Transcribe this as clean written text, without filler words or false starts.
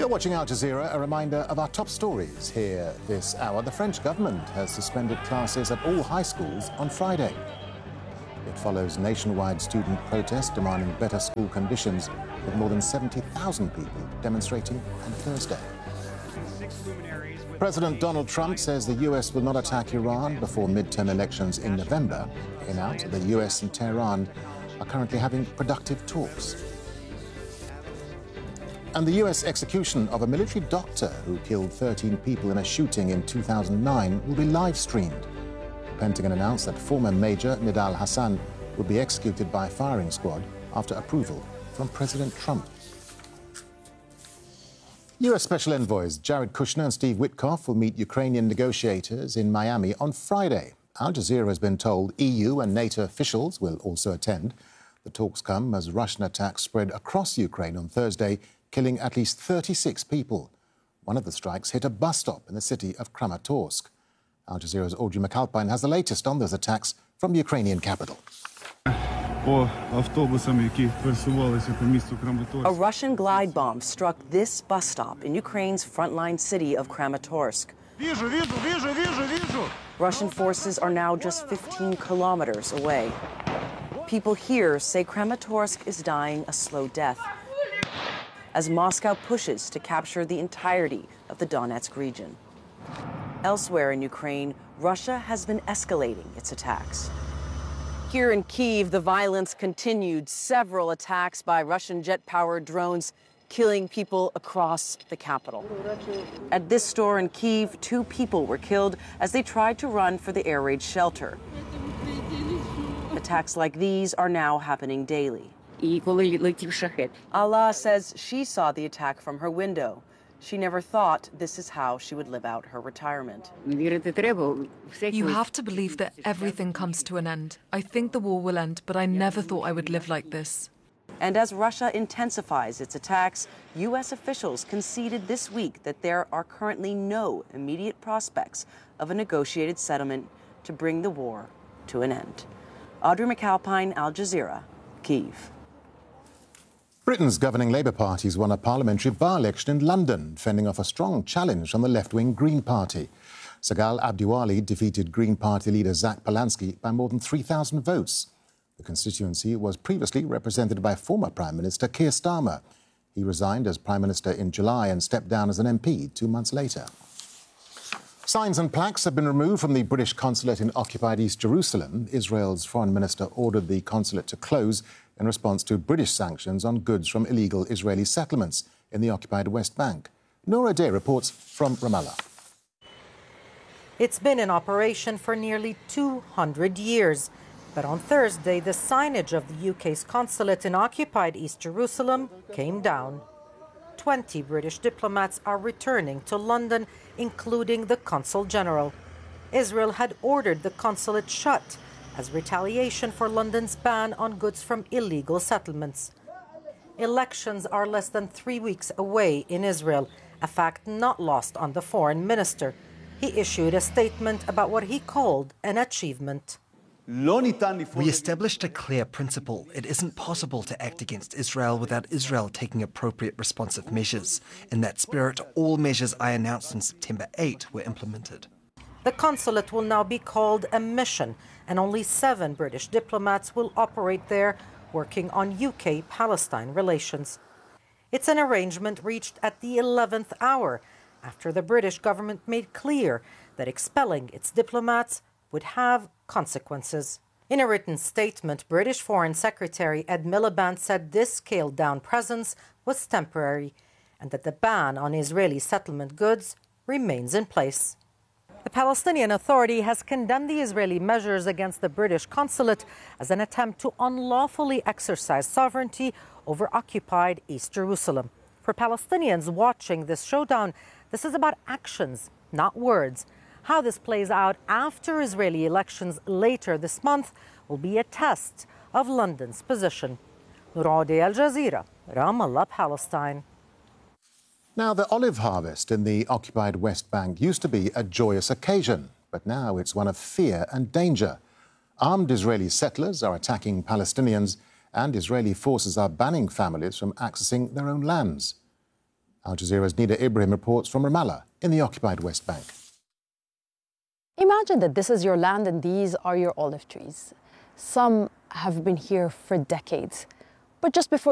You're watching Al Jazeera, a reminder of our top stories here this hour. The French government has suspended classes at all high schools on Friday. It follows nationwide student protests demanding better school conditions, with more than 70,000 people demonstrating on Thursday. President Donald Trump says the US will not attack Iran before midterm elections in November. In out, the US and Tehran are currently having productive talks. And the US execution of a military doctor who killed 13 people in a shooting in 2009 will be live-streamed. The Pentagon announced that former Major Nidal Hassan will be executed by firing squad after approval from President Trump. US Special Envoys Jared Kushner and Steve Witkoff will meet Ukrainian negotiators in Miami on Friday. Al Jazeera has been told EU and NATO officials will also attend. The talks come as Russian attacks spread across Ukraine on Thursday, killing at least 36 people. One of the strikes hit a bus stop in the city of Kramatorsk. Al Jazeera's Audrey McAlpine has the latest on those attacks from the Ukrainian capital. A Russian glide bomb struck this bus stop in Ukraine's frontline city of Kramatorsk. Russian forces are now just 15 kilometers away. People here say Kramatorsk is dying a slow death as Moscow pushes to capture the entirety of the Donetsk region. Elsewhere in Ukraine, Russia has been escalating its attacks. Here in Kyiv, the violence continued. Several attacks by Russian jet-powered drones killing people across the capital. At this store in Kyiv, 2 people were killed as they tried to run for the air raid shelter. Attacks like these are now happening daily. Allah says she saw the attack from her window. She never thought this is how she would live out her retirement. You have to believe that everything comes to an end. I think the war will end, but I never thought I would live like this. And as Russia intensifies its attacks, U.S. officials conceded this week that there are currently no immediate prospects of a negotiated settlement to bring the war to an end. Audrey McAlpine, Al Jazeera, Kyiv. Britain's governing Labour Party's won a parliamentary by-election in London, fending off a strong challenge from the left-wing Green Party. Sagal Abdiwali defeated Green Party leader Zach Polanski by more than 3,000 votes. The constituency was previously represented by former Prime Minister Keir Starmer. He resigned as Prime Minister in July and stepped down as an MP 2 months later. Signs and plaques have been removed from the British consulate in occupied East Jerusalem. Israel's foreign minister ordered the consulate to close in response to British sanctions on goods from illegal Israeli settlements in the occupied West Bank. Nora Day reports from Ramallah. It's been in operation for nearly 200 years. But on Thursday, the signage of the UK's consulate in occupied East Jerusalem came down. 20 British diplomats are returning to London, including the Consul General. Israel had ordered the consulate shut as retaliation for London's ban on goods from illegal settlements. Elections are less than 3 weeks away in Israel, a fact not lost on the foreign minister. He issued a statement about what he called an achievement. We established a clear principle. It isn't possible to act against Israel without Israel taking appropriate responsive measures. In that spirit, all measures I announced on September 8 were implemented. The consulate will now be called a mission, and only 7 British diplomats will operate there, working on UK-Palestine relations. It's an arrangement reached at the 11th hour, after the British government made clear that expelling its diplomats would have consequences. In a written statement, British Foreign Secretary Ed Miliband said this scaled-down presence was temporary and that the ban on Israeli settlement goods remains in place. The Palestinian Authority has condemned the Israeli measures against the British consulate as an attempt to unlawfully exercise sovereignty over occupied East Jerusalem. For Palestinians watching this showdown, this is about actions, not words. How this plays out after Israeli elections later this month will be a test of London's position. Nooradi, Al Jazeera, Ramallah, Palestine. Now, the olive harvest in the occupied West Bank used to be a joyous occasion, but now it's one of fear and danger. Armed Israeli settlers are attacking Palestinians, and Israeli forces are banning families from accessing their own lands. Al Jazeera's Nida Ibrahim reports from Ramallah in the occupied West Bank. Imagine that this is your land and these are your olive trees. Some have been here for decades. But just before